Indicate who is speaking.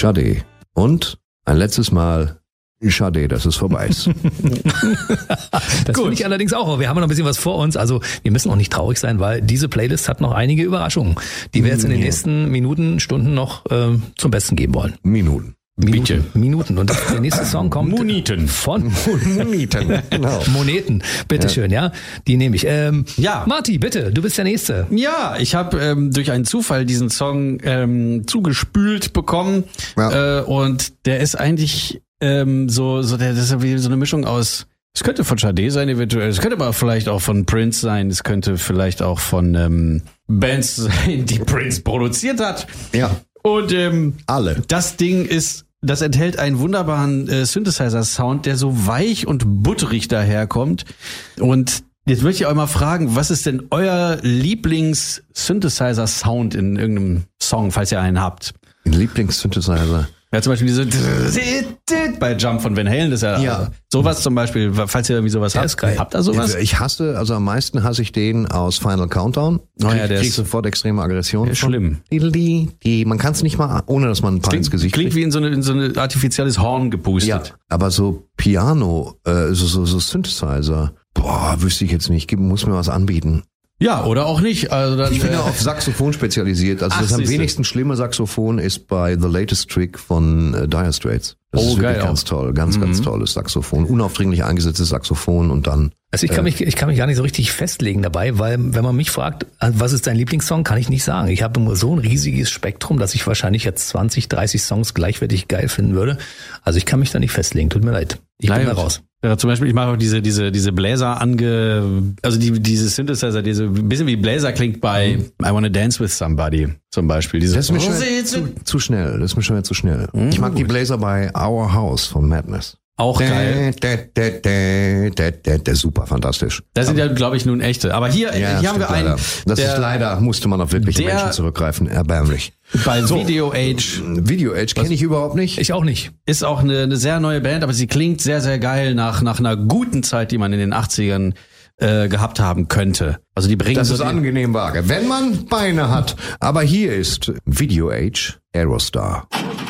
Speaker 1: Schade. Und ein letztes Mal, schade, dass es vorbei ist.
Speaker 2: Das finde ich allerdings auch. Wir haben noch ein bisschen was vor uns. Also wir müssen auch nicht traurig sein, weil diese Playlist hat noch einige Überraschungen, die wir jetzt in den nächsten Minuten, Stunden noch zum Besten geben wollen.
Speaker 1: Minuten.
Speaker 2: Minuten. Und der nächste Song kommt
Speaker 3: Moneten.
Speaker 2: Von
Speaker 1: Moneten. Genau.
Speaker 2: Moneten. Bitteschön, ja. Die nehme ich.
Speaker 3: Ja.
Speaker 2: Marty, bitte, du bist der Nächste.
Speaker 3: Ja, ich habe durch einen Zufall diesen Song zugespült bekommen.
Speaker 1: Ja.
Speaker 3: Und der ist eigentlich das ist wie so eine Mischung aus, es könnte von Sade sein eventuell, es könnte aber vielleicht auch von Prince sein, es könnte vielleicht auch von Bands sein, die Prince produziert hat.
Speaker 1: Ja.
Speaker 3: Und
Speaker 1: Alle.
Speaker 3: Das enthält einen wunderbaren Synthesizer-Sound, der so weich und butterig daherkommt. Und jetzt möchte ich euch mal fragen, was ist denn euer Lieblings-Synthesizer-Sound in irgendeinem Song, falls ihr einen habt?
Speaker 1: Lieblings-Synthesizer.
Speaker 3: Ja, zum Beispiel diese bei Jump von Van Halen, das ist ja sowas zum Beispiel, falls ihr irgendwie sowas habt.
Speaker 2: Ist geil.
Speaker 3: Habt ihr sowas?
Speaker 1: Am meisten hasse ich den aus Final Countdown.
Speaker 3: Der
Speaker 1: Krieg
Speaker 3: ist
Speaker 1: sofort extreme Aggression.
Speaker 3: ist schlimm.
Speaker 1: Man kann es nicht mal, ohne dass man ein paar ins Gesicht
Speaker 3: Klingt
Speaker 1: kriegt.
Speaker 3: wie in so eine artifizielles Horn gepustet.
Speaker 1: Ja, aber so Piano, so Synthesizer, wüsste ich jetzt nicht, muss mir was anbieten.
Speaker 3: Ja, oder auch nicht. Also dann,
Speaker 1: Ich bin ja auf Saxophon spezialisiert. Also das am
Speaker 3: siehste.
Speaker 1: wenigsten schlimme Saxophon ist bei The Latest Trick von Dire Straits. Das ist wirklich
Speaker 3: geil
Speaker 1: ganz
Speaker 3: auch.
Speaker 1: toll. Ganz tolles Saxophon. Unaufdringlich eingesetztes Saxophon und dann...
Speaker 2: Also ich kann mich gar nicht so richtig festlegen dabei, weil wenn man mich fragt, was ist dein Lieblingssong, kann ich nicht sagen. Ich habe nur so ein riesiges Spektrum, dass ich wahrscheinlich jetzt 20, 30 Songs gleichwertig geil finden würde. Also ich kann mich da nicht festlegen. Tut mir leid. Ich bin da raus.
Speaker 3: Ja, zum Beispiel, ich mache auch diese Bläser diese Synthesizer, ein bisschen wie Bläser klingt bei I Wanna Dance With Somebody zum Beispiel.
Speaker 1: Das ist mir schon zu schnell. Das ist mir schon wieder zu schnell. Ich mag die Bläser bei Our House von Madness.
Speaker 3: Auch geil.
Speaker 1: Super, fantastisch.
Speaker 3: Das sind ja, glaube ich, nun echte. Aber hier haben wir einen.
Speaker 1: Das ist leider, musste man auf wirkliche Menschen zurückgreifen. Erbärmlich.
Speaker 3: Bei Video Age.
Speaker 1: Video Age kenne ich überhaupt nicht.
Speaker 2: Ich auch nicht.
Speaker 3: Ist auch eine sehr neue Band, aber sie klingt sehr, sehr geil nach einer guten Zeit, die man in den 80ern gehabt haben könnte. Also die bringen
Speaker 1: das
Speaker 3: so
Speaker 1: ist angenehm vage, wenn man Beine hat. Aber hier ist Video Age Aerostar.